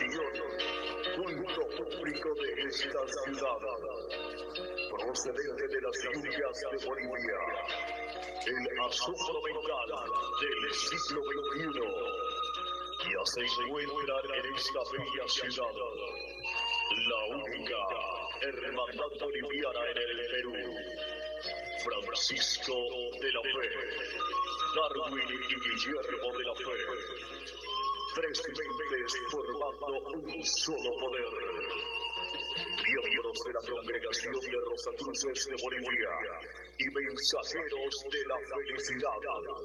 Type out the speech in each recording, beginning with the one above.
continuación, culto público de esta ciudad, procedente de las lluvias de Bolivia, el asombro mental del siglo XXI, ya se encuentra en esta bella ciudad, la única hermandad boliviana en el Perú, Francisco de la Fe, Darwin y Guillermo de la Fe, tres mentes formando un solo poder, miembros de la Congregación de Rosacruces de Bolivia y mensajeros de la felicidad,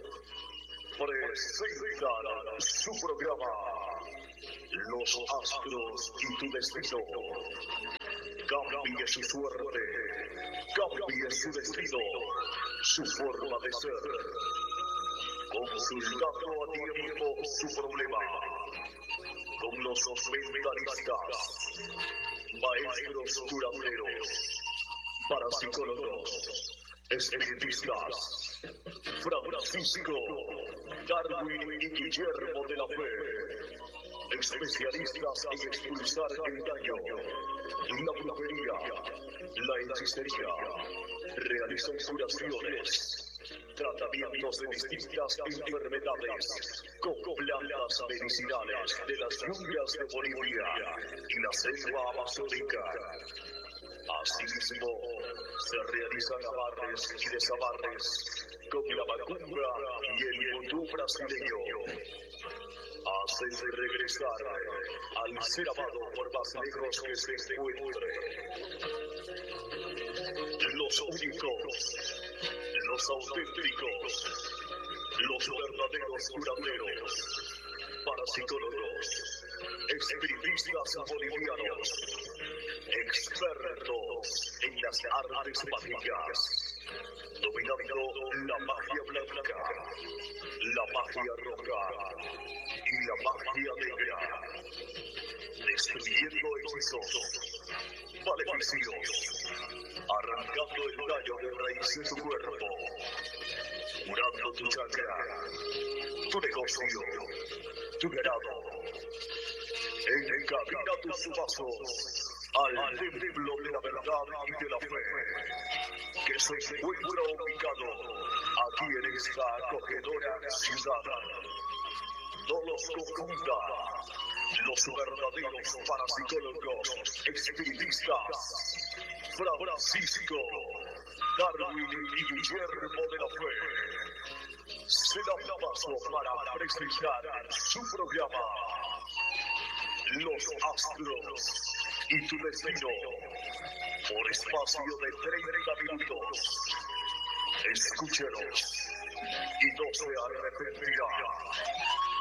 presentan su programa, Los Astros y tu Destino. Cambie su suerte, cambie su destino, su forma de ser, consultando a tiempo su problema, con los mentalistas, maestros curanderos, parapsicólogos, espiritistas, Francisco, Darwin y Guillermo de la Fe, especialistas en expulsar el daño, la brujería, la hechicería, realizan curaciones, tratamientos de distintas enfermedades con plantas medicinales de las lluvias de Bolivia y la selva amazónica. Asimismo, se realizan amarres y desamarres con la macumba y el vudú brasileño. Hacen regresar al ser amado por más lejos que se encuentre. Los únicos, los auténticos, los verdaderos curanderos, parapsicólogos, espiritistas bolivianos, expertos en las artes mágicas, dominando la magia blanca, la magia roja y la magia negra, destruyendo hechizos, maleficios, arrancando el daño de raíz de tu cuerpo, curando tu chakra, tu negocio, tu ganado. Encamina tus pasos al templo de la verdad y de la fe, que se encuentra ubicado aquí en esta acogedora ciudad. No los confunda, los verdaderos parapsicólogos, espiritistas, Francisco, Darwin y Guillermo de la Fe, se dan paso para presentar su programa, Los Astros y tu Destino, por espacio de 30 minutos. Escúchenos y no se arrepentirá.